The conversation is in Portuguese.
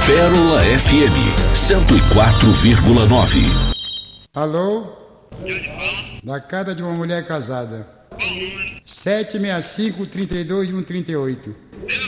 Pérola FM 104,9. Alô? Da casa de uma mulher casada. 765-32-138.